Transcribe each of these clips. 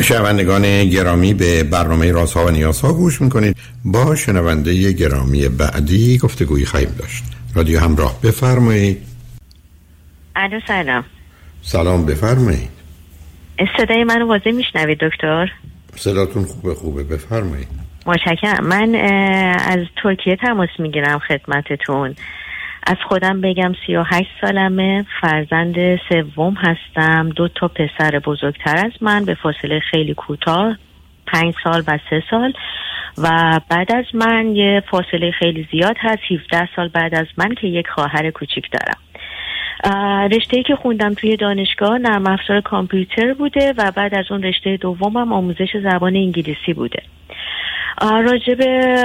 شنوندگان گرامی، به برنامه رازها و نیازها گوش میکنید. با شنونده گرامی بعدی گفتگویی خواهیم داشت. رادیو همراه، بفرمایید. الو، سلام. سلام، بفرمایید. صدای منو واضح میشنوید دکتر؟ صداتون خوبه، بفرمایید. متشکرم. من از ترکیه تماس میگیرم خدمتتون. از خودم بگم 38 سالمه، فرزند سوم هستم. 2 پسر بزرگتر از من به فاصله خیلی کوتاه، 5 سال و 3 سال، و بعد از من یه فاصله خیلی زیاد هست، 17 سال بعد از من که یک خواهر کوچیک دارم. رشته‌ای که خوندم توی دانشگاه نرم افزار کامپیوتر بوده و بعد از اون رشته دومم آموزش زبان انگلیسی بوده. راجب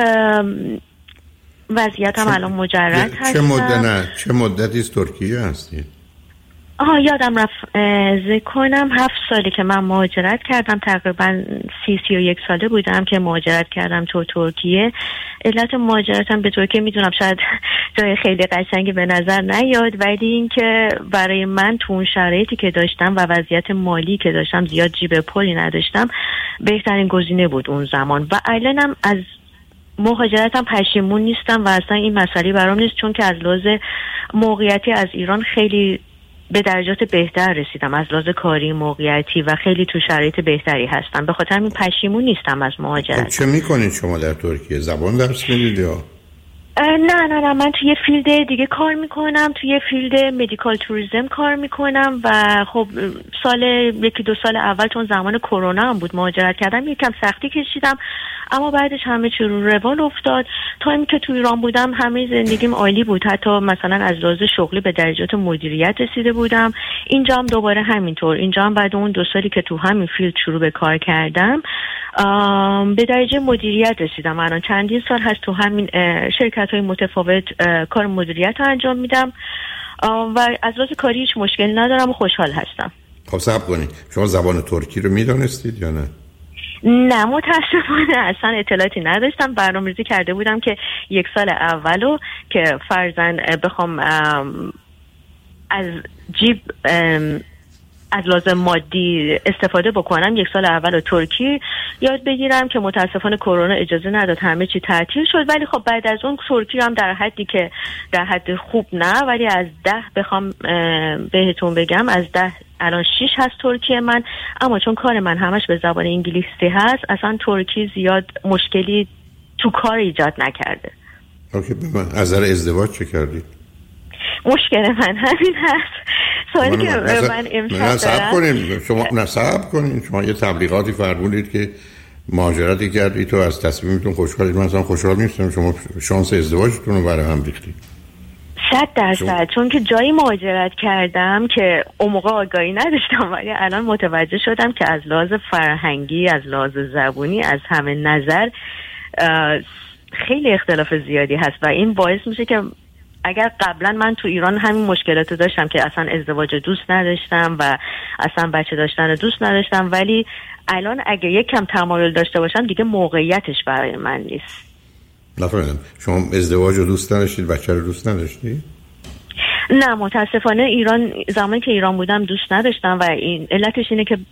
وضعیتم الان مجرد هستم. چه مدتی از ترکیه هستید؟ یادم رفت ذکر کنم 7 سالی که من مهاجرت کردم، تقریبا 31 ساله بودم که مهاجرت کردم تو ترکیه. علت مهاجرتم به ترکیه میدونم شاید جای خیلی قشنگی به نظر نیاد، ولی این که برای من تو اون شرایطی که داشتم و وضعیت مالی که داشتم، زیاد جیب پولی نداشتم، بهترین گزینه بود اون زمان. و الانم از مهاجرتم پشیمون نیستم و اصلا این مسئله برام نیست، چون که از لحاظ موقعیتی از ایران خیلی به درجات بهتر رسیدم، از لحاظ کاری، موقعیتی و خیلی تو شرایط بهتری هستم. به خاطر همین پشیمون نیستم از مهاجرت. چه میکنید شما در ترکیه؟ زبان درس میدید یا؟ نه، من توی فیلد دیگه کار میکنم، توی فیلد مدیکال توریسم کار میکنم و خب سال 1-2 سال اول چون زمان کرونا هم بود مهاجرت کردم، یکم سختی کشیدم، اما بعدش همه چی رو روال افتاد. تا اینکه که توی ایران بودم همه زندگیم عالی بود، حتی مثلا از لحاظ شغلی به درجات مدیریت رسیده بودم. اینجا هم دوباره همینطور، اینجا هم بعد اون 2 سالی که تو همین فیلد شروع به کار کردم به درجه مدیریت رسیدم. الان چندین سال هست تو همین شرکت‌های متفاوت کار مدیریت رو انجام میدم و از لحاظ کاری هیچ مشکلی ندارم و خوشحال هستم. خب صبر کنید، شما زبان ترکی رو میدونستید یا نه؟ نه، متاسفانه اصلا اطلاعاتی نداشتم. برنامه‌ریزی کرده بودم که 1 سال اولو که فرضاً بخوام از جیب از لازم مادی استفاده بکنم، 1 سال اول ترکی یاد بگیرم که متاسفانه کرونا اجازه نداد، همه چی تعطیل شد. ولی خب بعد از اون ترکی هم در حدی که در حد خوب نه، ولی از 10 بخوام بهتون بگم، از 10 الان 6 هست ترکی من. اما چون کار من همش به زبان انگلیسی هست، اصلا ترکی زیاد مشکلی تو کار ایجاد نکرده. اوکی، به من از نظر ازدواج چه کردید؟ مشکل من همین هست. سوالی که من امشب نصب کنین شما یه تبلیغاتی فرمودید که مهاجرتی کردید تو از تصمیمتون خوشحالید. من اصلا خوشحال نیستم. شما شانس ازدواجتون رو برای هم ریختید. 100%. چون که جایی مهاجرت کردم که اون موقع آگاهی نداشتم، ولی الان متوجه شدم که از لحاظ فرهنگی، از لحاظ زبونی، از همه نظر خیلی اختلاف زیادی هست و این باعث میشه که اگر قبلا من تو ایران همین مشکلات داشتم که اصلا ازدواج دوست نداشتم و اصلا بچه داشتن دوست نداشتم، ولی الان اگه یک کم تمایل داشته باشم دیگه موقعیتش برای من نیست. نفهمیدم، شما ازدواج رو دوست نداشتید، بچه رو دوست نداشتید؟ نه، متاسفانه ایران، زمانی که ایران بودم دوست نداشتم و این علتش اینه که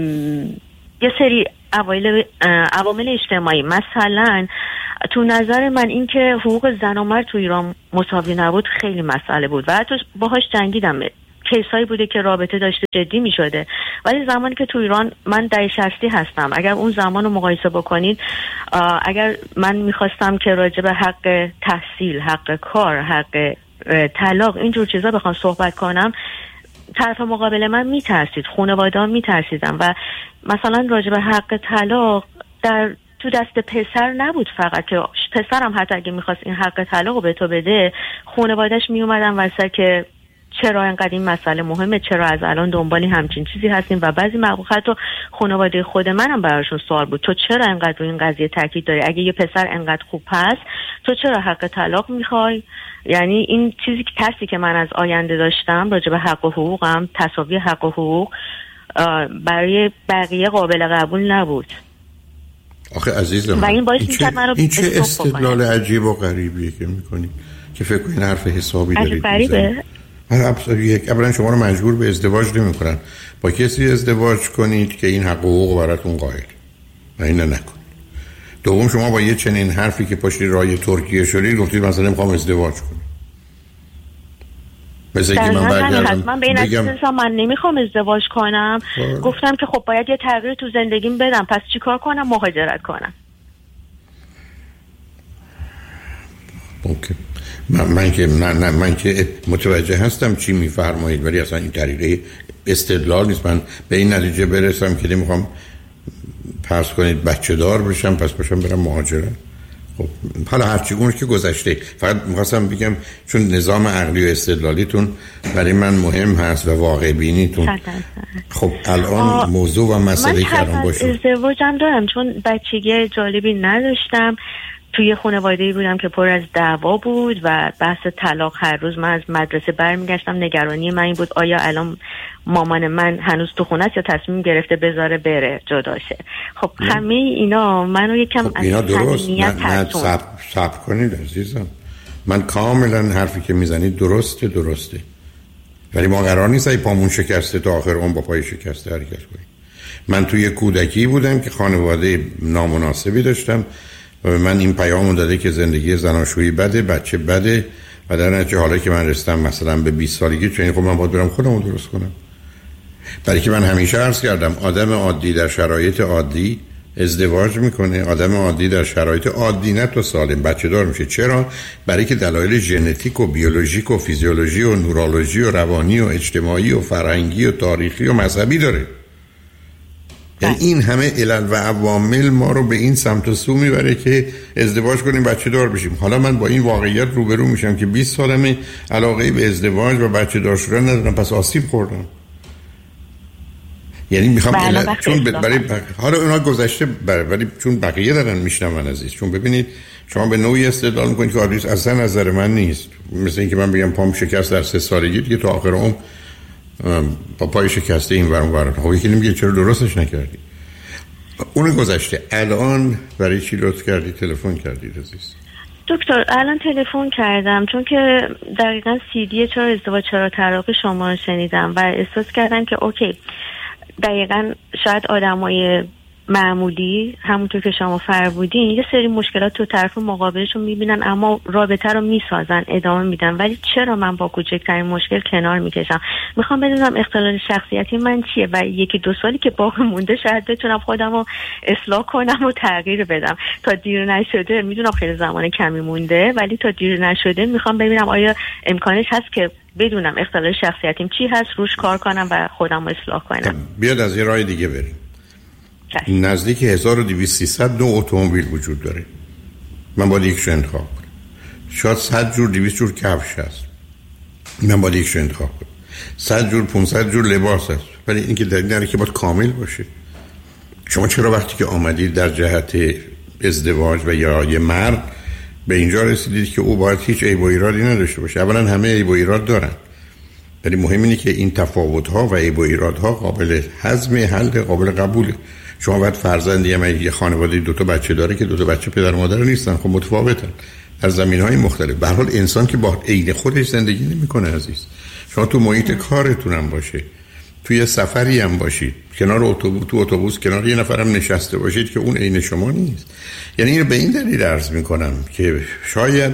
یه سری عوامل اجتماعی، مثلا تو نظر من این که حقوق زن و مرد تو ایران مساوی نبود خیلی مسئله بود و حتی باهاش جنگیدم. کیسایی بوده که رابطه داشته جدی می شده، ولی زمانی که تو ایران، من 60 هستم، اگر اون زمان رو مقایسه بکنید، اگر من میخواستم که راجع به حق تحصیل، حق کار، حق طلاق، اینجور چیزا بخوام صحبت کنم، طرف مقابل من میترسید، خانواده هم میترسیدن و مثلا راجع به حق طلاق تو دست پسر نبود فقط، که پسرم حتی اگه میخواست این حق طلاق رو به تو بده، خانواده‌اش میومدن واسه که چرا اینقدر این مسئله مهمه، چرا از الان دنبالی همچین چیزی هستیم و بعضی مواقع حتی خانواده خود منم براشون سوال بود، تو چرا اینقدر رو این قضیه تاکید داری؟ اگه یه پسر اینقدر خوب هست تو چرا حق طلاق میخوای؟ یعنی این چیزی که ترسی که من از آینده داشتم راجع به حق و حقوقم، تساوی حق و حقوق، برای بقیه قابل قبول نبود. آخه عزیزم، این چه استدلال عجیب و غریبیه که میکنی که فکر کنین حرف حسابی دارید غریبه؟ اولا شما رو مجبور به ازدواج نمی‌کنن. با کسی ازدواج کنید که این حقوق براتون قائل و اینو نکنید. دوم شما با یه چنین حرفی که پشت رای ترکیه شدید گفتید مثلا می‌خوام ازدواج کنم. مثلا که من برگردم بگم من نمیخوام ازدواج کنم، گفتم که خب باید یه تغییر تو زندگیم بدم، پس چیکار کنم؟ مهاجرت کنم. اوکی. من که متوجه هستم چی میفرمایید، ولی اصلا این طریقه استدلال نیست. من به این نتیجه برسم که نمیخوام فرض کنید بچه دار بشم پس باشم برم مهاجرت. خب حالا هرچی اون که گذشته، فقط میخواستم بگم چون نظام عقلی و استدلالیتون برای من مهم هست و واقع بینیتون. خب الان موضوع و مسئله کردم باشه. من ازدواجم دارم چون بچگی جالبی نداشتم، توی خانواده‌ای بودم که پر از دعوا بود و بحث طلاق. هر روز من از مدرسه برمیگشتم نگرانی من این بود آیا الان مامان من هنوز تو خونه است یا تصمیم گرفته بذاره بره جدا شه. خب همه اینا منو یکم خب اینا درست نه صبر کنید عزیزم. من کاملا حرفی که میزنید درسته ولی ما قرار نیست ای پامون شکسته تا آخر اون با پای شکسته حرکت کنیم. من توی کودکی بودم که خانواده نامناسبی داشتم و من این پیامو داده که زندگی زناشویی بده، بچه بده و در نتیجه حالا که من رسیدم مثلا به 20 سالگی چون خب من باید برم خودمو درست کنم. برای که من همیشه عرض کردم آدم عادی در شرایط عادی ازدواج میکنه، آدم عادی در شرایط عادی نه تو سالم بچه دار میشه. چرا؟ برای که دلایل ژنتیک و بیولوژیک و فیزیولوژی و نورولوژی و روانی و اجتماعی و فرهنگی و تاریخی و مذهبی داره. یعنی این همه علل و عوامل ما رو به این سمت و سو میبره که ازدواج کنیم بچه دار بشیم. حالا من با این واقعیت روبرو میشم که 20 سالمه علاقه به ازدواج و بچه دار شدن ندارم، پس آسیب خوردم. یعنی میخوام چون برای حالا اونا گذشته ولی چون بقیه دارن میشنون عزیز، چون ببینید شما به نوعی استدلال میکنید که آدریس اصلا نظر من نیست. مثل اینکه من بگم پام شکست در 3 سالگی دیگه تا آخر عمر با پای شکسته این ورم ورم. خب یکی نمیگه چرا درستش نکردی؟ اون گذشته. الان برای چی لطف کردی تلفن کردی عزیز؟ دکتر الان تلفن کردم چون که دقیقاً CD چرا ازدواج چرا طلاق شما شنیدم و احساس کردم که اوکی دقیقاً شاید آدمای معمولی همونطور که شما فرمودین یه سری مشکلات تو طرف مقابلشون میبینن اما رابطه رو میسازن ادامه میدن، ولی چرا من با کوچکترین مشکل کنار میکشم؟ میخوام بدونم اختلال شخصیتی من چیه و 1-2 سالی که باقی مونده شاید بتونم خودم رو اصلاح کنم و تغییر بدم. تا دیر نشده، میدونم خیلی زمان کمی مونده ولی تا دیر نشده میخوام ببینم آیا امکانش هست که بدونم اختلال شخصیتیم چی هست، روش کار کنم و خودم رو اصلاح کنم. بیاد از یه راه دیگه بریم. نزدیک 1200-1300 نوع اتومبیل وجود داره. من باید یکش انتخاب کنم. شاید 100 جور 200 جور کفش هست. من باید یکش انتخاب کنم. 100 جور 500 جور لباس هست. ولی این که دلیل نداره که باید کامل باشه. شما چرا وقتی که آمدید در جهت ازدواج و یا یه مرد به اینجا رسیدید که او باید هیچ عیب و ایرادی نداشته باشه؟ اولا همه عیب و ایراد دارن، ولی مهم اینه که این تفاوت‌ها و عیب و ایرادها قابل هضم، حل، قابل قبوله. شما باید فرزندی من یه خانواده 2 تا بچه داره که 2 تا بچه پدر و مادر نیستن، خب متفاوتن در زمینه‌های مختلف. به هر حال انسان که با عین خودش زندگی نمی‌کنه عزیز. شما تو محیط کارتون هم باشه، توی سفری هم باشید، کنار اتوبوس کنار یه نفرم نشسته باشید که اون عین شما نیست. یعنی اینو به این دلیل عرض می‌کنم که شاید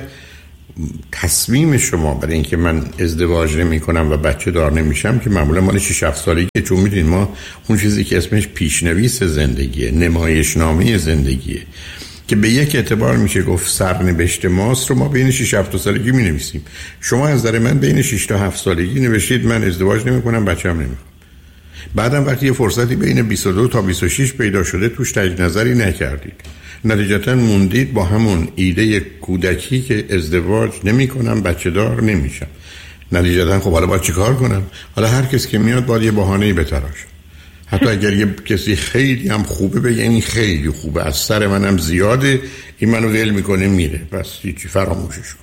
تصمیم شما برای اینکه من ازدواج نمی‌کنم و بچه دار نمیشم که معمولا مال 6-7 سالگی، چون می‌دونید ما اون چیزی که اسمش پیشنویس زندگیه، نمایشنامه زندگیه که به یک اعتبار میشه گفت سرنوشت ماست رو ما بین 6-7 سالگی می‌نویسیم. شما از نظر من بین 6 تا 7 سالگی نوشتید من ازدواج نمی‌کنم، بچه‌ام نمی‌خوام. بعدم وقتی یه فرصتی بین 22 تا 26 پیدا شده توش تجدید نظری نکردید، نتیجتا موندید با همون ایده کودکی که ازدواج نمی کنم بچه دار نمیشم. نتیجتا خب حالا باید چی کار کنم؟ حالا هر کس که میاد باید یه بهانه‌ای بتراشه. حتی اگر یه کسی خیلی هم خوبه بگه این خیلی خوبه، از سر منم زیاده، این منو ول میکنه میره، پس هیچی، فراموشش کن.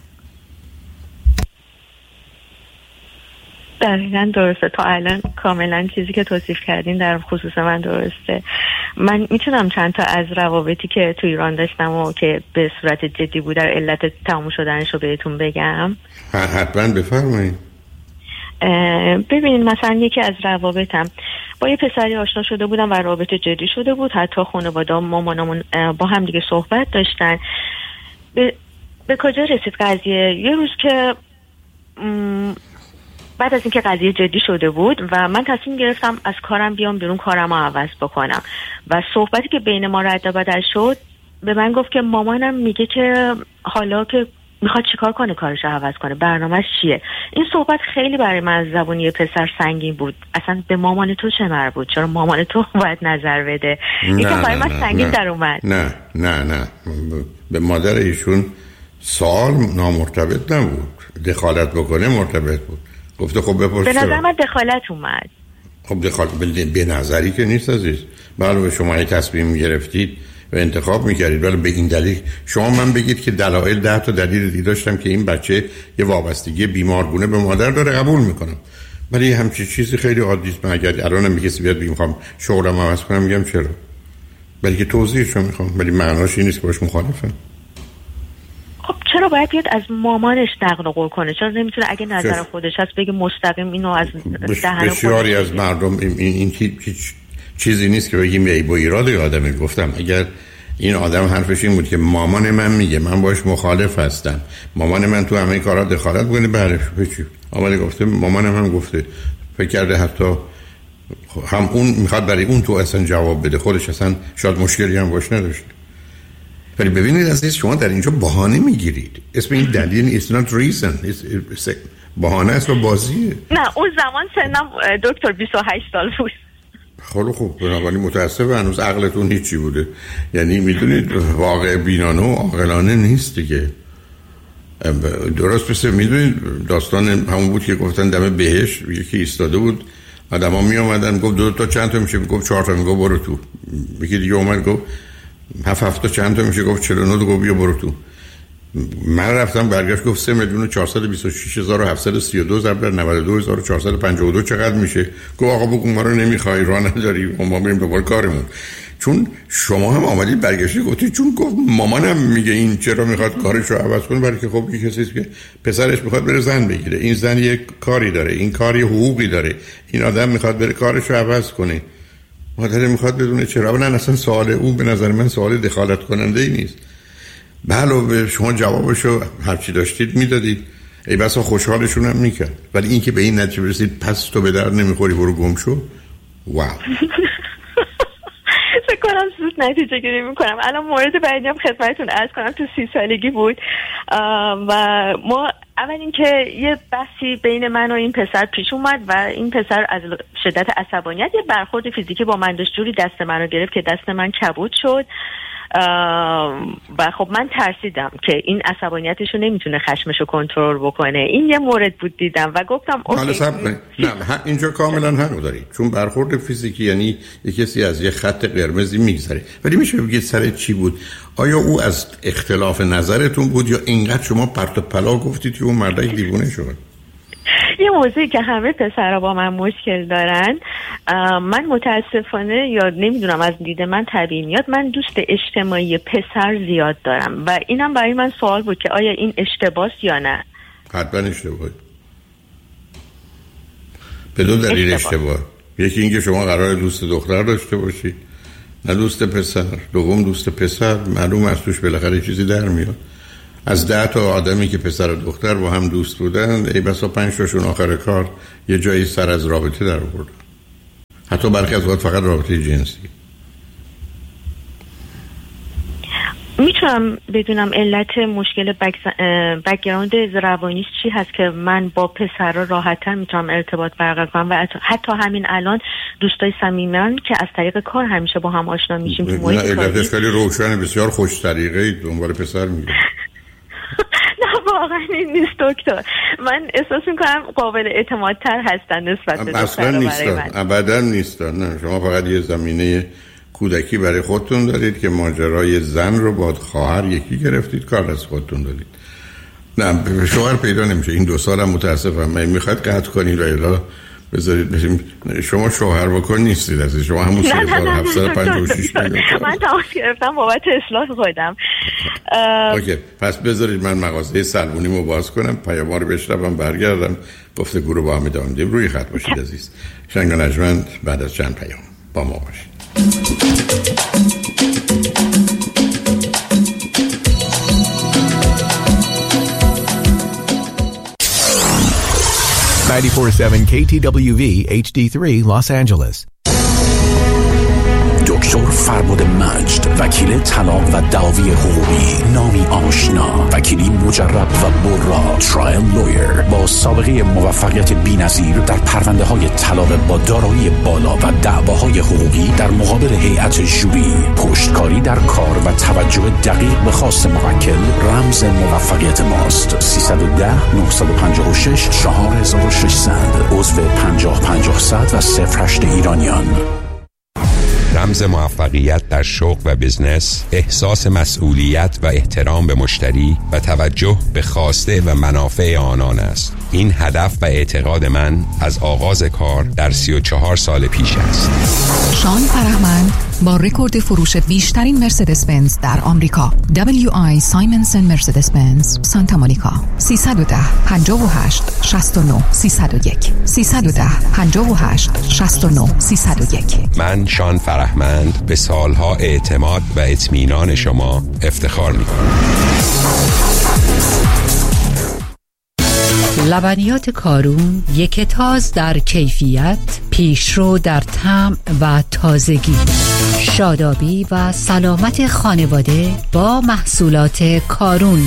دقیقاً درسته. تا الان کاملا چیزی که توصیف کردین در خصوص من درسته. من میتونم چند تا از روابطی که تو ایران داشتم و که به صورت جدی بود در علت تموم شدنش رو بهتون بگم؟ حتما بفرمایید. ببینید مثلا یکی از روابطم با یه پسری آشنا شده بودم و رابطه جدی شده بود، حتی خانواده مامانمون با هم دیگه صحبت داشتن. به کجا رسید قضیه؟ یه روز که بعد از اینکه قضیه جدی شده بود و من تصمیم گرفتم از کارم بیام بیرون، کارم رو عوض بکنم و صحبتی که بین ما رد و بدل شد، به من گفت که مامانم میگه که حالا که میخواد چیکار کنه، کارش رو عوض کنه، برنامه‌اش چیه. این صحبت خیلی برای من از زبون یه پسر سنگین بود. اصلا به مامان تو چه مربوط؟ چرا مامان تو باید نظر بده؟ یکم برای من سنگین در اومد. نه به مادر ایشون سوال نامرتبط نبود، دخالت بکنه مرتبط بود. گفته خب بپرس. به نظر من دخالت اومد. خب دخالت به نظری که نیست عزیز. بله شما یه تصمیم گرفتید و انتخاب میکردید، ولی به این دلیل شما من بگید که دلایل 10 تا دلیل دیگه داشتم که این بچه یه وابستگی بیمارگونه به مادر داره، قبول میکنم. ولی همچین چیزی خیلی عادی است. من اگر الانم میگه بیاد میخوام شغلم عوض کنم، میگم چرا؟ ولی که توضیحشو میخوام، ولی معناش این نیست که باش مخالفم. خب چرا باید بیاد از مامانش نقل و قول کنه؟ چرا نمیتونه اگه نظر خودش هست بگه مستقیم اینو از دهن خودش؟ بسیاری از مردم این چیزی نیست که بگیم عیب و ایراد آدمی. گفتم اگر این آدم حرفش این بود که مامان من میگه من باش مخالف هستم، مامان من تو همه کارا دخالت بکنه، بله چی؟ آمده گفته مامانم هم گفته، فکر کرده حتی هم اون میخواد برای اون تو اصلا جواب بده، خودش اصلا شاید مشکلی هم باش نداشته. ولی ببینید عزیز، شما در اینجا بهانه میگیرید. اسم این دلیل نیست، not reason. بهانه است و بازیه. نه اون زمان سنم دکتر 28 سال بود. خیلی خوب، بنابراین متاسفم هنوز عقلتون هیچی بوده. یعنی میدونید واقع بینانه و عاقلانه نیست دیگه. درست مثل میدونید داستان همون بود که گفتن دم بهشت یکی ایستاده بود، آدما می اومدن گفت 2 تا چند تا میشه، گفت 4 تا، میگه برو تو. یکی دیگه اومد گفت 7 تا چند تا میشه، گفت 49، گفت بیا برو تو. من رفتم برگشت گفت 3,426,732 ضرب در 92,452 چقدر میشه؟ گفت آقا بگو ما رو نمیخوای، راه نداری، ما بریم دوباره کارمون. چون شما هم آمدید برگشتی گفتی چون گفت مامانم میگه این چرا میخواد کارش رو عوض کنه، برای که خب یه کسیست که پسرش میخواد بره زن بگیره، این زن یک کاری داره، این کاری حقوقی داره، این آدم میخواد بره کارش رو عوض کنه، مادر میخواد بدونه چرا. نه اصلا سوال اون به نظر من سوال دخالت کننده ای نیست. بله شما جوابشو هرچی داشتید میدادید، ای بسا خوشحالشون هم میکرد، ولی این که به این نتیجه برسید پس تو به در نمیخوری برو گم شو، واو. فکر کنم زود نتیجه گیری میکنم. الان مورد بعدی هم خدمتتون عرض کنم، تو 30 سالگی بود و ما اول اینکه یه بحثی بین من و این پسر پیش اومد و این پسر از شدت عصبانیت یه برخورد فیزیکی با من داشت، جوری دست من رو گرفت که دست من کبود شد و خب من ترسیدم که این عصبانیتشو نمیتونه خشمشو کنترل بکنه. این یه مورد بود دیدم و گفتم اوکی. نه اینجا کاملا حق دارید، چون برخورد فیزیکی یعنی یه کسی از یه خط قرمزی میگذره. ولی میشه بگید سر چی بود؟ آیا او از اختلاف نظرتون بود یا اینقدر شما پرت و پلا گفتید که اون مردک دیوونه شد؟ یه موضوعی که همه پسرها با من مشکل دارن، من متاسفانه یا نمیدونم از دید من طبیعی میاد، من دوست اجتماعی پسر زیاد دارم و اینم برای من سوال بود که آیا این اشتباهه یا نه؟ حتما اشتباهه. به 2 دلیل اشتباه. یکی اینکه شما قرار دوست دختر داشته باشید نه دوست پسر. دوم دوست پسر معلوم از توش بالاخره چیزی در میاد. از 10 تا آدمی که پسر و دختر با هم دوست بودن، ای بسا 5 تاشون آخر کار یه جایی سر از رابطه در آوردن، حتی برخی از وقت فقط رابطه جنسی. میتونم بدونم علت مشکل بک‌گراند روانیش چی هست که من با پسرها راحت‌تر میتونم ارتباط برقرار کنم و حتی همین الان دوستای صمیمیان که از طریق کار همیشه با هم آشنا میشیم تو محیط کاری. علتش خیلی روشنه، بسیار خوش طریقه دنبال پسر میگه. نه واقعا این نیست دکتر، من احساس میکنم قابل اعتمادتر هستن نسبت به اصلا نیستن، ابدا نیستن. نه شما فقط یه زمینه کودکی برای خودتون دارید که ماجرای زن رو با خواهر یکی گرفتید، کار از خودتون دارید. نه شوهر پیدا نمیشه. این 2 سال هم متاسفم من میخواد قطع کنید و الا بذارید بشیم. شما شوهر بکن نیستید عزیز، شما همون 3756 من تماس گرفتم بابت اصلاح خودم. اوکی، پس بذارید من مغازه سلمونیمو باز کنم، پیام‌ها رو بشنوم، برگردم گفتگو رو با هم ادامه بدیم. روی خط باشید عزیز. شنگ نجمند بعد از چند پیام با ما باشید. 94.7 KTWV HD3 Los Angeles. دکتر فربد مجد، وکیل طلاق و دعاوی حقوقی، نامی آشنا، وکیلی مجرب و برا، ترایل لویر با سابقه موفقیت بی‌نظیر در پرونده‌های طلاق با دارایی بالا و دعواهای حقوقی در مقابل هیئت ژوری، پشتکاری در کار و توجه دقیق به خواست موکل رمز موفقیت ماست. 310 956 4600 عضو 50-50 و 08 ایرانیان. رمز موفقیت در شغل و بزنس، احساس مسئولیت و احترام به مشتری و توجه به خواسته و منافع آنان است. این هدف و اعتقاد من از آغاز کار در 34 سال پیش است. شان فرهمند با رکورد فروش بیشترین مرسدس بنز در آمریکا، WI سایمنسن مرسدس بنز سانتا مونیکا، 310 58 69 301 310 58 69 301. من شان فرهمند به سالها اعتماد و اطمینان شما افتخار می‌کنم. لبنیات کارون، یک تاز در کیفیت، پیشرو در طعم و تازگی، شادابی و سلامت خانواده با محصولات کارون.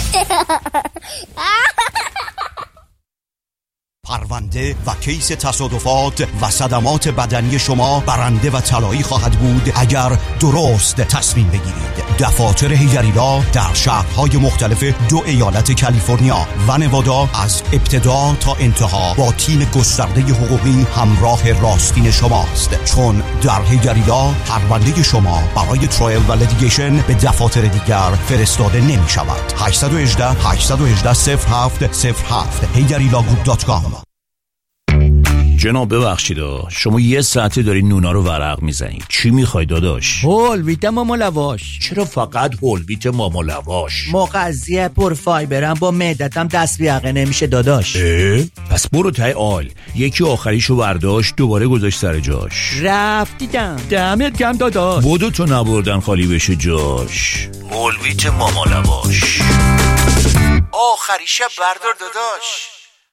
پرونده و کیس تصادفات و صدمات بدنی شما برنده و طلایی خواهد بود اگر درست تصمیم بگیرید. دفاتر هیگریلا در شهرهای مختلف 2 ایالت کالیفرنیا و نوادا از ابتدا تا انتها با تیم گسترده حقوقی همراه راستین شماست، چون در هیگریلا پرونده شما برای ترایل و لیتیگیشن به دفاتر دیگر فرستاده نمی شود. 818 818 0707 heygarilagroup.com. جناب ببخشید شما یه ساعته داری نونا رو ورق میزنید. چی میخوای داداش؟ هول ویت ماما لواش. چرا فقط هول ویت ماما لواش؟ مغذی پر فایبرم، با معدتم دست بیعقه نمیشه داداش. پس برو تای آل، یکی آخریشو برداشت دوباره گذاشت سر جاش. رفتیدم. دمت گرم داداش. بودو تو نبردن خالی بشه جاش. هول ویت ماما لواش، آخریشه بردار داداش.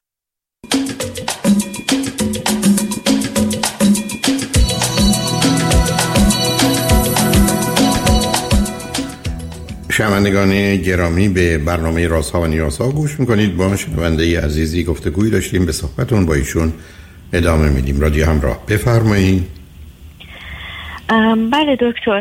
شنوندگان گرامی، به برنامه رازها و نیازها گوش میکنید. با شنونده عزیزی گفتگویی داشتیم، به صحبتون با ایشون ادامه میدیم. رادیو همراه، بفرمایید. بله دکتر،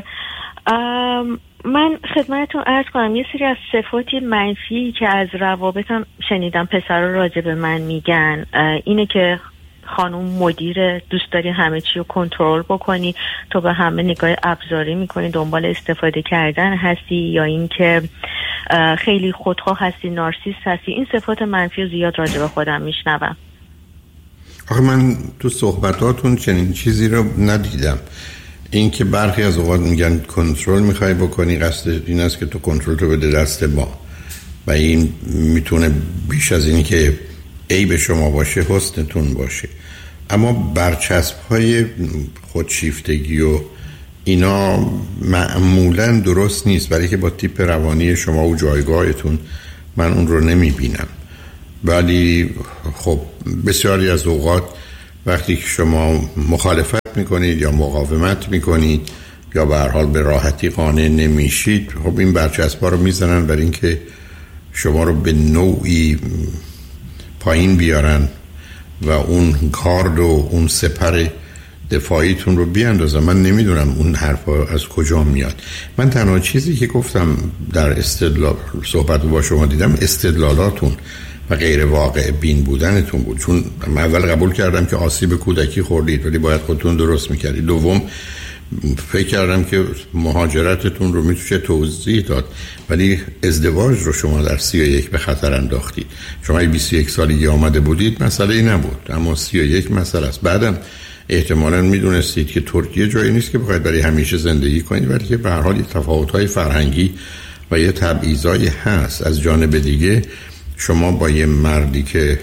من خدمتتون عرض کنم یه سری از صفاتی منفی که از روابطم شنیدم پسرها راجع به من میگن اینه که خانوم مدیر، دوست داری همه چی رو کنترل بکنی، تو به همه نگاه ابزاری میکنی، دنبال استفاده کردن هستی، یا اینکه خیلی خودخواه هستی، نارسیست هستی. این صفات منفی رو زیاد راجع به خودم میشنوم. آخه من تو صحبتاتون چنین چیزی رو ندیدم. این که برخی از اوقات میگن کنترل میخوای بکنی، قصد این است که تو کنترل تو بده دست ما، و این میتونه بیش از اینی که عیب شما باشه حسنتون باشه. اما برچسب های خودشیفتگی و اینا معمولا درست نیست، برای که با تیپ روانی شما و جایگاهتون من اون رو نمی بینم. ولی خب بسیاری از اوقات وقتی که شما مخالفت میکنید یا مقاومت میکنید یا به هر حال به راحتی قانع نمیشید، خب این برچسب‌ها رو میزنن برای اینکه شما رو به نوعی پایین بیارن و اون گارد و اون سپر دفاعیتون رو بیاندازن. من نمیدونم اون حرفا از کجا میاد. من تنها چیزی که گفتم در استدلال صحبت با شما دیدم استدلالاتون و غیر واقع بین بودنتون بود. چون من اول قبول کردم که آسیب کودکی خوردید ولی باید خودتون درست میکردید. دوم فکر کردم که مهاجرتتون رو میتونه توضیح داد، ولی ازدواج رو شما در 31 به خطر انداختید. شما 21 سالگی آمده بودید مسئله ای نبود، اما 31 مسئله است. بعدم احتمالاً میدونستید که ترکیه جایی نیست که بخواید برای همیشه زندگی کنید، ولی که به هر حال تفاوت‌های فرهنگی و یه تبعیضایی هست. از جانب دیگه شما با یه مردی که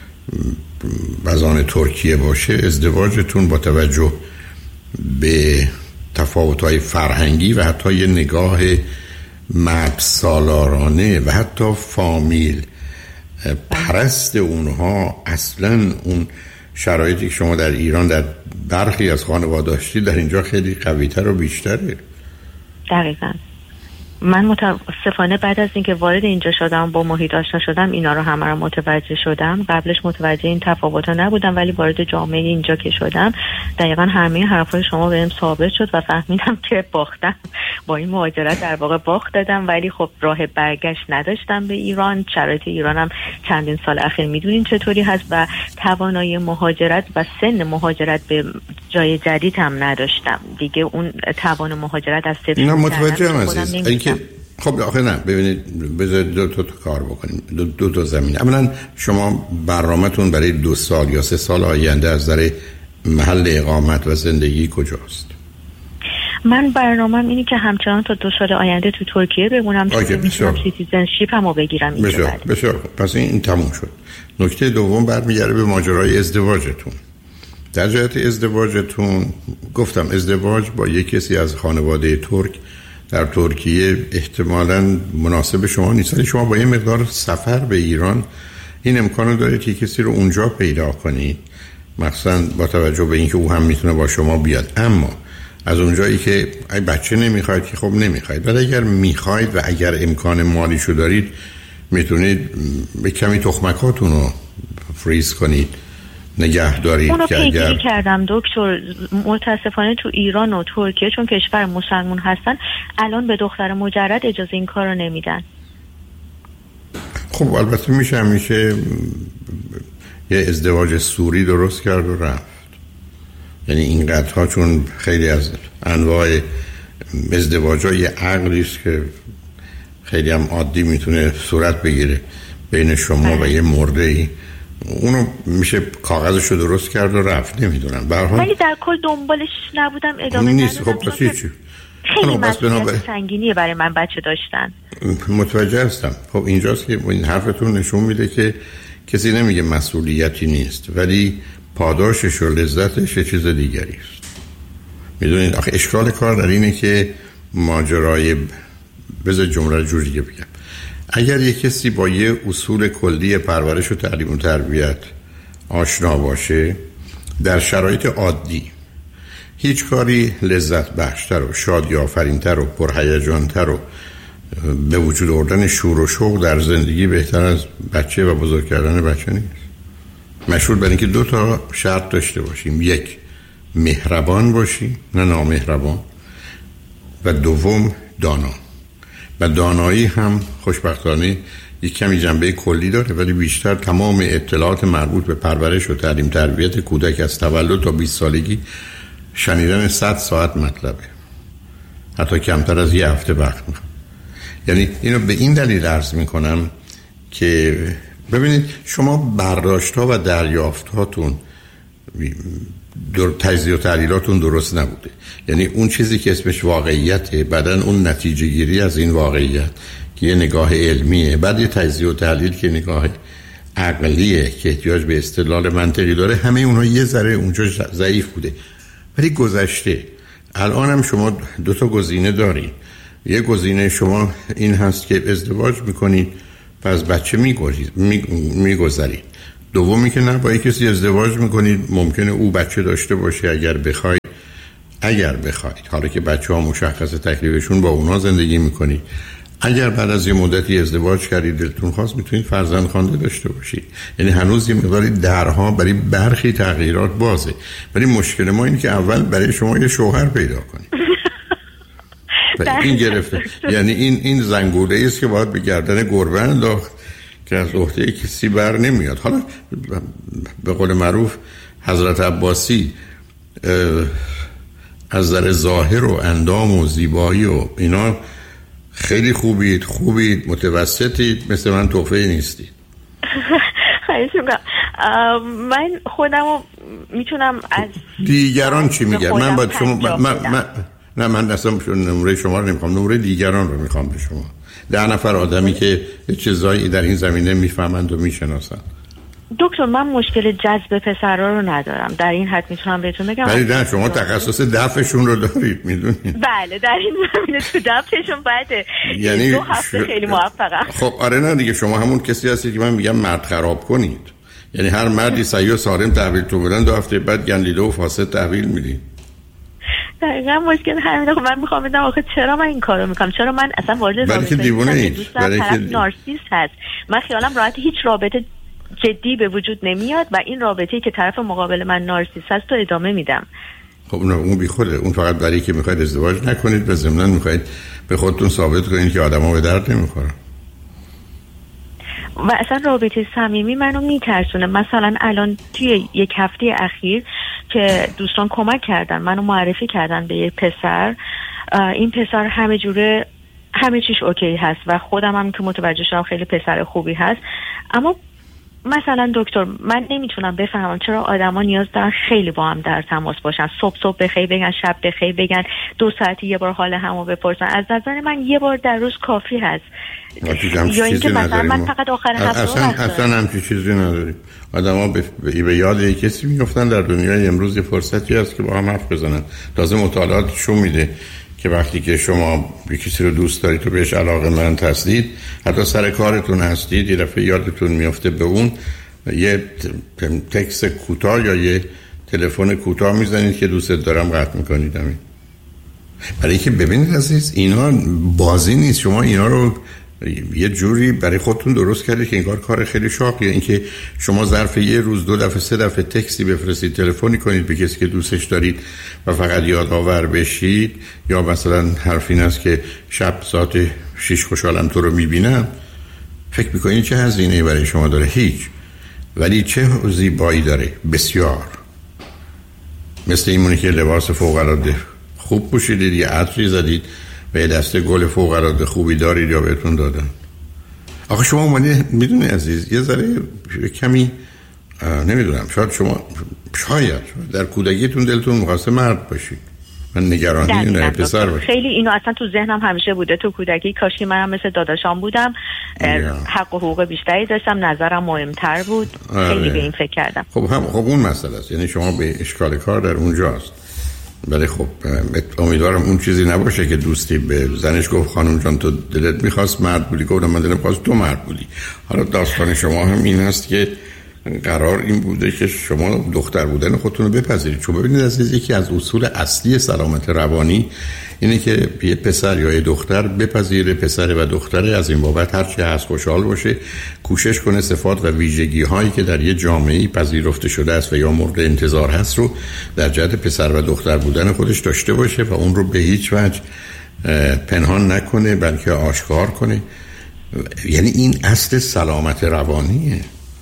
از آن ترکیه باشه، ازدواجتون با توجه به تفاوت‌های فرهنگی و حتی یه نگاه مرد سالارانه و حتی فامیل پرست اونها، اصلا اون شرایطی که شما در ایران در برخی از خانواده داشتید در اینجا خیلی قوی‌تر و بیشتره. دقیقاً. من متاسفانه بعد از اینکه وارد اینجا شدم، با محیط آشنا شدم، اینا رو همه رو متوجه شدم. قبلش متوجه این تفاوت‌ها نبودم، ولی وارد جامعه اینجا که شدم دقیقاً همه حرفای شما بهم ثابت شد و فهمیدم که باختم. با این مهاجرت در واقع باخت دادم، ولی خب راه برگشت نداشتم به ایران. شرایط ایرانم چندین سال اخیر میدونین چطوری هست و توانایی مهاجرت و سن مهاجرت به جای جدید هم نداشتم دیگه. اون توان مهاجرت از صفر. نه متوجهم عزیز. خب آخه نه، ببینید بذارید دو تا کار بکنیم، دو تا زمینه. اولا شما برنامه‌تون برای 2 سال یا 3 سال آینده از نظر محل اقامت و زندگی کجاست؟ من برنامه‌م اینه که همچنان تا 2 سال آینده تو ترکیه بمونم، سیتیزنشیپ همو بگیرم اینجا. بسیار پس این تموم شد. نکته دوم برمیگرده به ماجرای ازدواجتون. در جهت ازدواجتون گفتم ازدواج با یک کسی از خانواده ترک در ترکیه احتمالاً مناسب شما نیست، ولی شما با یه مقدار سفر به ایران این امکانو دارید که کسی رو اونجا پیدا کنید، مثلا با توجه به اینکه او هم میتونه با شما بیاد. اما از اونجایی که ای بچه نمیخواید که خب نمیخواید، ولی اگر میخواید و اگر امکان مالیشو دارید میتونید به کمی تخمکاتون رو فریز کنید، نگه دارید. اونو که اگر کردم دکتر، متاسفانه تو ایران و ترکیه چون کشور مسلمون هستن الان به دختر مجرد اجازه این کار رو نمیدن. خب البته میشه یه ازدواج سوری درست کرد و رفت. یعنی این قطعا چون خیلی از انواع ازدواج ها یه عقلی است که خیلی هم عادی میتونه صورت بگیره بین شما و یه مرده ای، اونو میشه کاغذشو درست کرد و رفت. نمیدونم به هر حال ولی در کل دنبالش نبودم، ادامه نیست. ندادم. خب پس چی؟ خیلی مسئولیت سنگینیه برای من بچه داشتن. متوجه هستم. خب اینجاست که این حرفتون نشون میده که کسی نمیگه مسئولیتی نیست، ولی پاداشش و لذتش یه چیز دیگری است. میدونید آخه اشکال کار در اینه که ماجرای بذار جمله جوری دیگه بگم، اگر یک کسی با یه اصول کلی پرورش و تعلیم و تربیت آشنا باشه در شرایط عادی، هیچ کاری لذت بخشتر و شادی آفرینتر و پرهیجانتر و به وجود آوردن شور و شوق در زندگی بهتر از بچه و بزرگ کردن بچه نیست. مشهور بر اینکه 2 تا شرط داشته باشیم، یک مهربان باشی نه نامهربان، و دوم دانا. و دانایی هم خوشبختانه یک کمی جنبه کلی داره، ولی بیشتر تمام اطلاعات مربوط به پرورش و تعلیم تربیت کودک از تولد تا 20 سالگی شنیدن 100 ساعت مطلبه، حتی کمتر از یه هفته وقت میخواد. یعنی اینو به این دلیل عرض میکنم که ببینید شما برداشت‌ها و دریافت‌هاتون تجزیه و تحلیلاتون درست نبوده. یعنی اون چیزی که اسمش واقعیته، بعدن اون نتیجه گیری از این واقعیت که یه نگاه علمیه، بعد یه تجزیه و تحلیل که نگاه عقلیه که احتیاج به استدلال منطقی داره، همه اونها یه ذره اونجا ضعیف بوده. ولی گذشته. الان هم شما 2 تا گزینه دارین. یه گزینه شما این هست که ازدواج میکنید پس بچه میگذارید. دومی که نه، با کسی ازدواج میکنید ممکنه او بچه داشته باشه اگر بخواید، حالا که بچه ها مشخص تکلیفشون با اونا زندگی میکنید. اگر بعد از یه مدتی ازدواج کردید دلتون خواست میتونید فرزند خوانده داشته باشید. یعنی هنوز یه مقداری درها برای برخی تغییرات بازه، ولی مشکل ما اینه که اول برای شما یه شوهر پیدا کنید. این گرفته، یعنی این زنگوله است که باید به گردن گربه انداخت که از عهده کسی بر نمیاد. حالا به قول معروف حضرت عباسی از نظر ظاهر و اندام و زیبایی و اینا خیلی خوبید، متوسطید، مثل من تحفه نیستید. خیلی شکر. من خودمو میتونم از دیگران چی میگن؟ من باید شما نه من اصلا نمره شما رو نمیخوام، نمره دیگران رو میخوام به شما. 10 نفر آدمی که چیزایی در این زمینه میفهمند و میشناسند. دکتر من مشکل جذب پسرا رو ندارم، در این حد میتونم بهتون بگم. ولی نه شما تخصص دفعشون رو دارید میدونید. بله در این زمینه تو دفعشون بده. یعنی 2 هفته خیلی موفقم. خب آره نه دیگه شما همون کسی هستید که من میگم مرد خراب کنید. یعنی هر مردی صحیح و سالم تحویل تو بدن 2 هفته بعد گندیده و فاسد تحویل میدین. دقیقاً مشکل همینه. خب من میخوام بدم آخه چرا من این کارو میکنم؟ چرا من اصلا وارد رابطه نیستم؟ برای که نارسیست هست. من خیالم راحت هیچ رابطه جدی به وجود نمیاد و این رابطه‌ای که طرف مقابل من نارسیست هست تو ادامه میدم. خب نه اون بیخوده، اون فقط برای که میخواید ازدواج نکنید و ضمناً میخواید به خودتون ثابت کنید که آدما به درد نمیخورن. و اصلا رابطه صمیمی منو میترسونه. مثلا الان توی 1 هفته اخیر که دوستان کمک کردن منو معرفی کردن به یک پسر، این پسر همه جوره همه چیش اوکی هست و خودم هم که متوجه شدم خیلی پسر خوبی هست، اما مثلا دکتر من نمیتونم بفهمم چرا آدما نیاز دارن خیلی با هم در تماس باشن، صبح بخیر بگن، شب بخیر بگن، 2 ساعتی یه بار حال همو بپرسن. از نظر من 1 بار در روز کافی هست. یا اینکه مثلا من فقط آخر هفته اصلا همچین چیزی نداریم. آدما به یاد یک کسی میافتن در دنیای امروز. یه فرصتی هست که با هم حرف بزنن. تازه مطالعات نشون میده که وقتی که شما یک کسی رو دوست دارید تو بهش علاقه‌مند هستید، حتی سر کارتون هستید، یه دفعه یادتون میفته به اون، یه تکست کوتاه یا یه تلفن کوتاه میزنید که دوستت دارم قطع میکنید. همین برای که ببینید عزیز اینا بازی نیست. شما اینا رو یه جوری برای خودتون درست کردید که انگار کار خیلی شاقیه. اینکه شما ظرف 1 روز 2 دفعه 3 دفعه تکستی بفرستید، تلفنی کنید به کسی که دوستش دارید و فقط یادآور بشید، یا مثلا حرف این است که شب ساعت 6 خوشحالم تو رو میبینم، فکر میکنید چه هزینه‌ای برای شما داره؟ هیچ. ولی چه زیبایی داره؟ بسیار. مثل اینمونه که لباس فوق‌العاده خوب پوشیدید، یه عطری زدید و یه دسته گل فوق‌العاده خوبی دارید یا بهتون دادن. آخه شما اومدید میدونی عزیز یه ذره کمی نمیدونم، شاید در کودکیتون دلتون می‌خواسته مرد باشید. من نگرانی اینه پسر باشید. خیلی اینو اصلا تو ذهنم همیشه بوده تو کودکی، کاشکی منم مثل داداشام بودم، حق و حقوق بیشتری داشتم، نظرم مهمتر بود. خیلی به این فکر کردم. خب اون مسئله است. یعنی شما به اشکال کار در اونجاست. ولی خب امیدوارم اون چیزی نباشه که دوستی به زنش گفت خانم جان تو دلت میخواست مرد بودی، گفتم من دلم خواست تو مرد بودی. حالا داستان شما هم این هست که قرار این بوده که شما دختر بودن خودتون رو بپذیرید. چون ببینید عزیز یکی از اصول اصلی سلامت روانی اینه که یه پسر یا یه دختر بپذیره پسر و دختره، از این بابت هر چی هست خوشحال باشه، کوشش کنه صفات و ویژگی هایی که در یه جامعه پذیرفته شده است و یا مورد انتظار هست رو در جهت پسر و دختر بودن خودش داشته باشه و اون رو به هیچ وجه پنهان نکنه بلکه آشکار کنه. یعنی این اصل سلامت روانیه.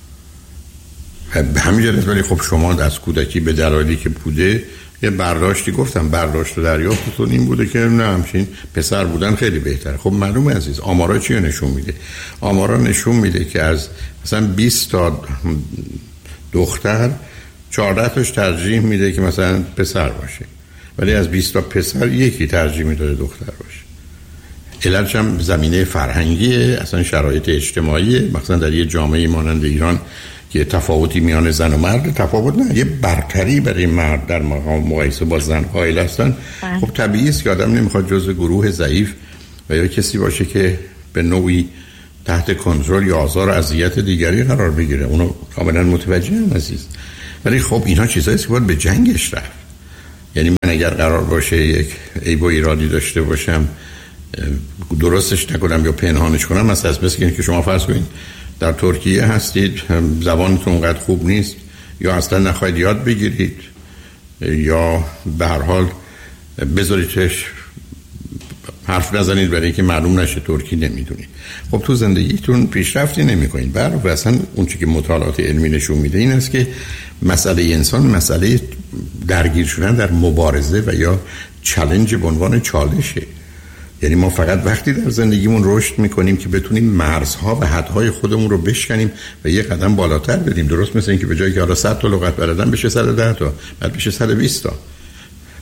به همین جهت. ولی خب شما از کودکی به دلایلی که بوده یه برداشتی، گفتم برداشت و دریافتتون این بوده که نه همچین پسر بودن خیلی بهتره. خب معلومه عزیز آمارا چی نشون میده؟ آمارا نشون میده که از مثلا 20 تا دختر 14 تاش ترجیح میده که مثلا پسر باشه، ولی از 20 تا پسر یکی ترجیح میده دختر باشه. علتش هم زمینه فرهنگیه، اصلا شرایط اجتماعیه. مثلا در یه جامعه مانند ایران که تفاوتی میان زن و مرد، تفاوت نه، یه برتری برای مرد در مقایسه با زن قائل هستن. خب طبیعی است که آدم نمیخواد جزء گروه ضعیف و یا کسی باشه که به نوعی تحت کنترل یا آزار و اذیت دیگری قرار بگیره. اونو کاملا متوجهم عزیز. ولی خب اینا چیزایی است که باید به جنگش رفت. یعنی من اگر قرار باشه یک عیب و ایرادی داشته باشم درستش نکنم یا پنهانش کنم، مثلا که شما فرض کنید در ترکیه هستید، زبانتون اونقدر خوب نیست یا اصلا نخواهید یاد بگیرید یا به هر حال بذاریدش حرف نزنید برای اینکه معلوم نشه ترکی نمیدونید. خب تو زندگیتون پیشرفتی نمیکنید. برای اصلا اون چیزی که مطالعات علمی نشون میده این است که مسئله انسان مسئله درگیر شدن در مبارزه و یا چالش به عنوان چالشه. یعنی ما فقط وقتی در زندگیمون رشد میکنیم که بتونیم مرزها و حدهای خودمون رو بشکنیم و یه قدم بالاتر بریم. درست مثل این که به جایی که حالا 100 تا لغت بلدم بشه 110 تا، بعد بشه 120 تا.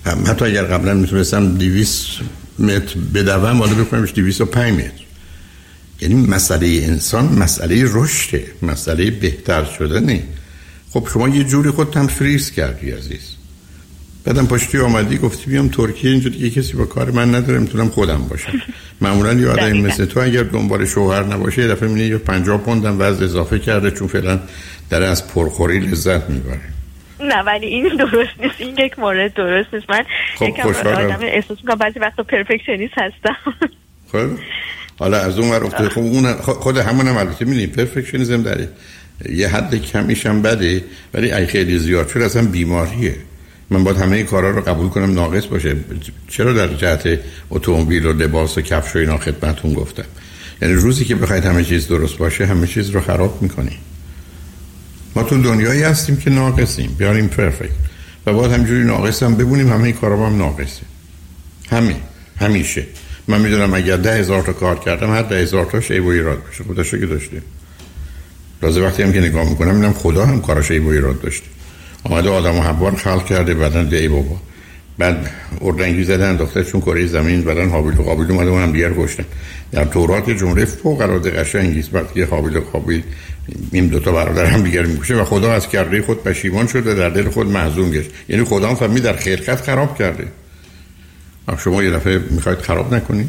حتی اگر قبلا میتونستم 200 متر بدوم حالا بکنمش 205 متر. یعنی مسئله انسان مسئله رشده، مسئله بهتر شدنه. خب شما یه جوری خودت هم فریز کردی عزیز، بعدم پشتی آمدی گفتی بیام ترکیه، اینجا دیگه کسی با کار من نداره، میتونم خودم باشم. معمولا یه آدمی مثل تو اگر دنبال شوهر نباشه یه دفعه میبینی یه 50 پوند هم وزن اضافه کرده چون فعلا داره از پرخوری لذت میبره. نه ولی این درست نیست، این یک مورد درست نیست. من یکم آدم احساس میکنم بعضی وقتا پرفکشنیست هستم. خب حالا از اون ور افتاده، خب اون خود همونم البته می‌بینی پرفکشنیسم داره یه حد کمیش هم بده، ولی ای خیلی زیاد شد اصلا بیماریه. من باید همه کارا رو قبول کنم ناقص باشه. چرا در جهت اتومبیل و لباس و کفش و اینا خدمتتون گفتم؟ یعنی روزی که بخواید همه چیز درست باشه همه چیز رو خراب میکنی. ما تو دنیایی هستیم که ناقصیم، بیاریم پرفکت و باید همینجوری ناقص هم ببونیم، همه کارا هم ناقصه. همیشه من میدونم اگر 10,000 تا کار کردم هر 10,000 تاش عیب و ایراد باشه. خودش که داشته. لازم وقتی هم که نگاه میکنم میبینم خدا هم کاراش عیب و ایراد داشته. آمده آدم و حوا رو خلق کرده، بعدن دی بابا بعد اردنگی زدن دخترشون کره زمین، بعدن هابیل و قابیل اومده اونم دیگر کشتن. در تورات جمله فوق العاده قشنگی است وقتی هابیل و قابیل این دو تا برادر هم دیگر میکشه و خدا از کرده خود پشیمان شده، در دل خود محزون گشت. یعنی خدا هم فهمید در خلقت خراب کرده. شما یه دفعه میخواید خراب نکنید؟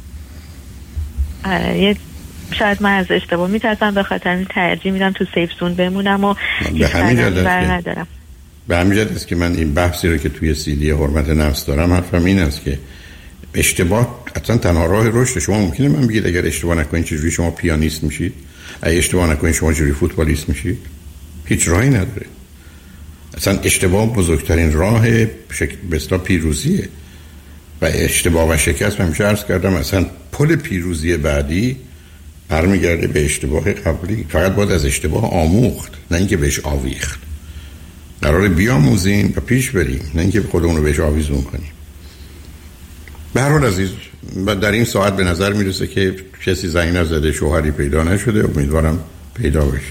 شاید من از اشتباه میترسم، به خاطر این ترجیح میدم تو سیف زون بمونم و به همین جهت است که من این بحثی رو که توی CD حرمت نفس دارم حرفم این است که اشتباه اصلا تنها راه رشد. شما ممکنه من بگید اگر اشتباه نکنید چجوری شما پیانیست میشید، اگه اشتباه نکنید شما چجوری فوتبالیست میشید؟ هیچ راهی نداره. اصلا اشتباه بزرگترین راه به اصطلاح پیروزیه و اشتباه و شکست همیشه عرض کردم اصلا پل پیروزی بعدی برمیگرده به اشتباه قبلی. فقط باید از اشتباه آموخت، نه اینکه بهش آویخت. قراره بیاموزیم و پیش بریم، نه اینکه خودمون رو بهش آویزون کنیم. به هر حال عزیز در این ساعت به نظر میرسه که کسی زنگ نزده، شوهری پیدا نشده، امیدوارم پیدا بشه.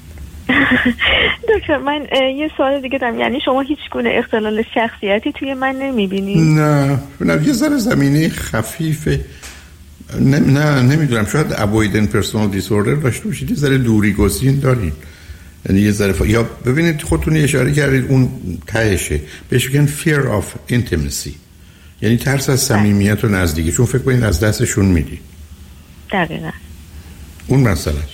دکتر من یه سوال دیگه دارم، یعنی شما هیچ گونه اختلال شخصیتی توی من نمیبینید؟ نه یه ذره زمینه خفیفه. نه نمیدونم، شاید avoidant personal disorder داشته باشید، یه ذره دوری گزین دارید، یعنی یه ذره یا ببینید خودتون اشاره کردید اون تهشه بهش میگن fear of intimacy، یعنی ترس از صمیمیت و نزدیکی، چون فکر کنید از دستشون میدی. دقیقاً اون مسئله است.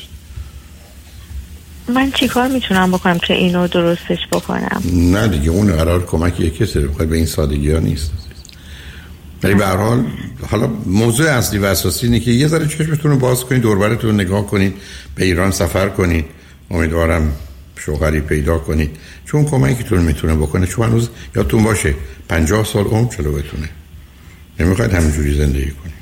من چیکار میتونم بکنم که اینو درستش بکنم؟ نه دیگه اون قرار کمک یک کسی رو به این سادگی ها نیست. ولی به هر حال حالا موضوع اصلی و اساسی اینه که یه ذره چشمتون رو باز کنید، دور و برتون رو نگاه کنید، به ایران سفر کنید، امیدوارم شوهری پیدا کنید، چون کمکتون میتونه بکنه. چون هنوز یادتون باشه 50 سال عمر جلوتونه، نمیخواید همینجوری زندگی کنید.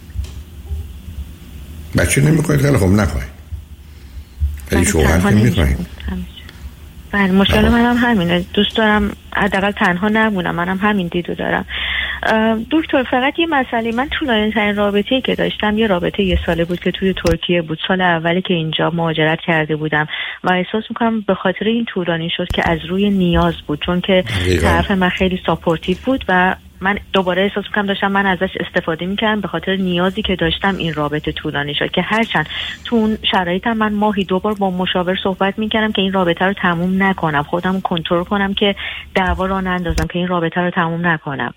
بچه نمیخواید، خیلی خوب نخواید، ولی شوهر که میخواید. بله مشکل منم همینه، دوست دارم حداقل تنها نمونم، منم همین دیدو دارم. دکتر فقط یه مسئله، من طولانی‌ترین رابطه‌ای که داشتم یه رابطه 1 ساله بود که توی ترکیه بود، سال اولی که اینجا مهاجرت کرده بودم و احساس میکنم به خاطر این طولانی شد که از روی نیاز بود، چون که طرف من خیلی ساپورتیو بود و من دوباره احساس میکنم داشتم من ازش استفاده میکردم، به خاطر نیازی که داشتم این رابطه طولانی شد که هرچند تو اون شرایطم من ماهی 2 بار با مشاور صحبت میکردم که این رابطه رو تموم نکنم، خودم کنترل کنم که دعوا رو نندازم، که این رابطه رو تموم نکنم.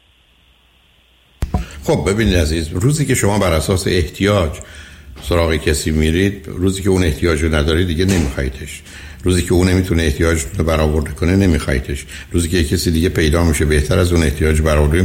خب ببینید عزیز، روزی که شما بر اساس احتیاج سراغ کسی میرید، روزی که اون احتیاج رو نداری دیگه نمیخوایدش. روزی که اون نمیتونه احتیاج رو برآورده کنه نمیخوایدش. روزی که کسی دیگه پیدا میشه بهتر از اون احتیاج برآورده